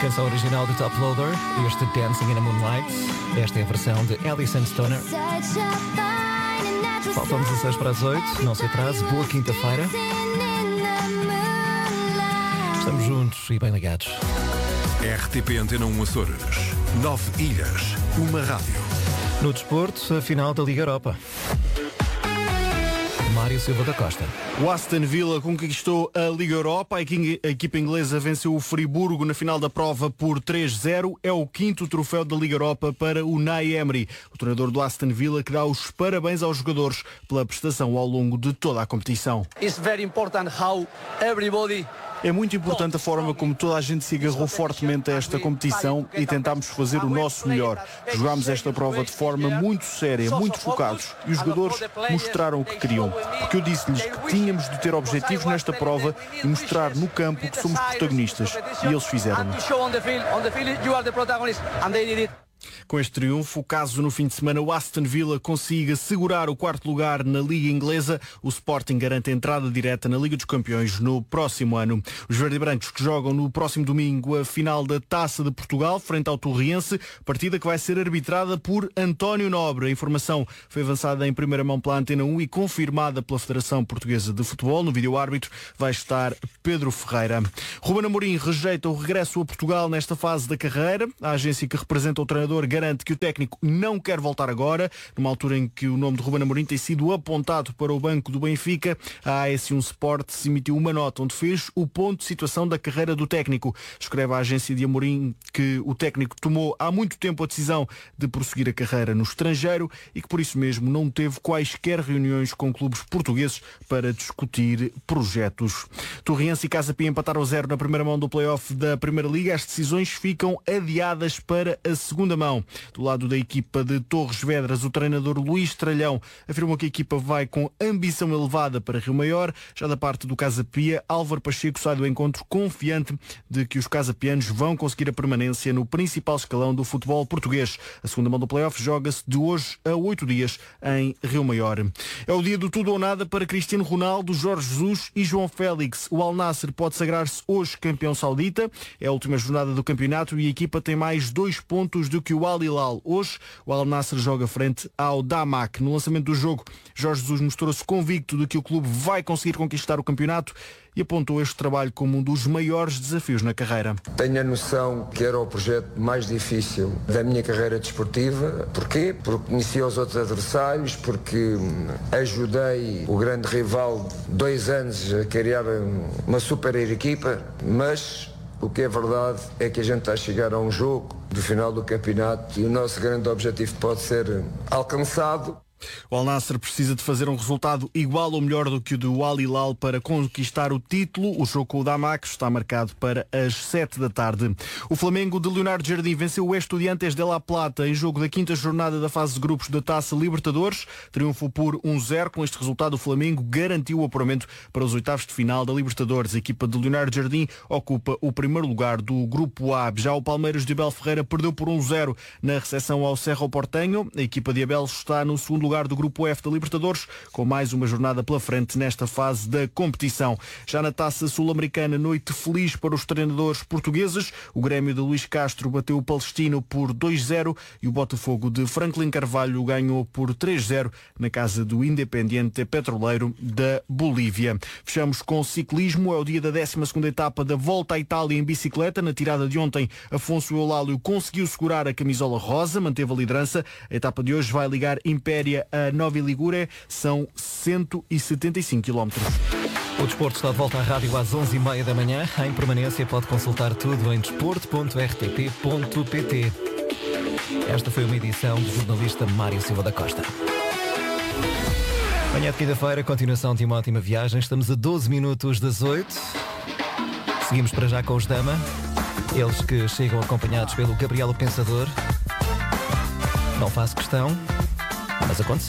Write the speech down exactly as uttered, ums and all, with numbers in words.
Canção original de Top Loader, este Dancing in the Moonlight. Esta é a versão de Alison Stoner. Faltam dezasseis para as oito, não se atrase, boa quinta-feira. Estamos juntos e bem ligados. R T P Antena um Açores. Nove ilhas, uma rádio. No desporto, a final da Liga Europa. Mário Silva da Costa. O Aston Villa conquistou a Liga Europa. A equipa inglesa venceu o Friburgo na final da prova por três zero. É o quinto troféu da Liga Europa para o Unai Emery, o treinador do Aston Villa, que dá os parabéns aos jogadores pela prestação ao longo de toda a competição. It's very important how everybody É muito importante a forma como toda a gente se agarrou fortemente a esta competição e tentámos fazer o nosso melhor. Jogámos esta prova de forma muito séria, muito focados, e os jogadores mostraram o que queriam. Porque eu disse-lhes que tínhamos de ter objetivos nesta prova e mostrar no campo que somos protagonistas. E eles fizeram-no. Com este triunfo, caso no fim de semana o Aston Villa consiga segurar o quarto lugar na Liga Inglesa, o Sporting garante a entrada direta na Liga dos Campeões no próximo ano. Os verde-brancos que jogam no próximo domingo a final da Taça de Portugal, frente ao Torriense, partida que vai ser arbitrada por António Nobre. A informação foi avançada em primeira mão pela Antena um e confirmada pela Federação Portuguesa de Futebol. No vídeo-árbitro vai estar Pedro Ferreira. Ruben Amorim rejeita o regresso a Portugal nesta fase da carreira. A agência que representa o treinador garante que o técnico não quer voltar agora, numa altura em que o nome de Ruben Amorim tem sido apontado para o banco do Benfica. A A S um Sports emitiu uma nota onde fez o ponto de situação da carreira do técnico. Escreve a agência de Amorim que o técnico tomou há muito tempo a decisão de prosseguir a carreira no estrangeiro e que por isso mesmo não teve quaisquer reuniões com clubes portugueses para discutir projetos. Torriense e Casa Pia empataram a zero na primeira mão do play-off da Primeira Liga. As decisões ficam adiadas para a segunda mão. Do lado da equipa de Torres Vedras, o treinador Luís Tralhão afirmou que a equipa vai com ambição elevada para Rio Maior. Já da parte do Casa Pia, Álvaro Pacheco sai do encontro confiante de que os casapianos vão conseguir a permanência no principal escalão do futebol português. A segunda mão do play-off joga-se de hoje a oito dias em Rio Maior. É o dia do tudo ou nada para Cristiano Ronaldo, Jorge Jesus e João Félix. O Al Nassr pode sagrar-se hoje campeão saudita. É a última jornada do campeonato e a equipa tem mais dois pontos do que o Al Hilal. Hoje, o Al Nassr joga frente ao Damak. No lançamento do jogo, Jorge Jesus mostrou-se convicto de que o clube vai conseguir conquistar o campeonato e apontou este trabalho como um dos maiores desafios na carreira. Tenho a noção que era o projeto mais difícil da minha carreira desportiva. Porquê? Porque conheci os outros adversários, porque ajudei o grande rival dois anos a criar uma super equipa, mas o que é verdade é que a gente está a chegar a um jogo do final do campeonato e o nosso grande objetivo pode ser alcançado. O Al Nassr precisa de fazer um resultado igual ou melhor do que o do Al Hilal para conquistar o título. O jogo com o Damak está marcado para as sete da tarde. O Flamengo de Leonardo Jardim venceu o Estudiantes de La Plata em jogo da quinta jornada da fase de grupos da Taça Libertadores. Triunfo por um zero. Com este resultado, o Flamengo garantiu o apuramento para os oitavos de final da Libertadores. A equipa de Leonardo Jardim ocupa o primeiro lugar do grupo A. Já o Palmeiras de Abel Ferreira perdeu por um zero na recepção ao Cerro Porteño. A equipa de Abel está no segundo lugar lugar do grupo F da Libertadores, com mais uma jornada pela frente nesta fase da competição. Já na Taça Sul-Americana, noite feliz para os treinadores portugueses. O Grêmio de Luís Castro bateu o Palestino por dois zero e o Botafogo de Franklin Carvalho ganhou por três zero na casa do Independiente Petroleiro da Bolívia. Fechamos com ciclismo. É o dia da décima segunda etapa da Volta à Itália em bicicleta. Na tirada de ontem, Afonso Eulálio conseguiu segurar a camisola rosa, manteve a liderança. A etapa de hoje vai ligar Impéria a Nova Ligure. São cento e setenta e cinco quilómetros. O desporto está de volta à rádio às onze e meia da manhã. Em permanência pode consultar tudo em desporto ponto r t p ponto p t. Esta foi uma edição do jornalista Mário Silva da Costa. Manhã de quinta-feira, continuação de uma ótima viagem. Estamos a doze minutos das oito. Seguimos para já com os Dama. Eles que chegam acompanhados pelo Gabriel o Pensador. Não faço questão, mas aconteceu.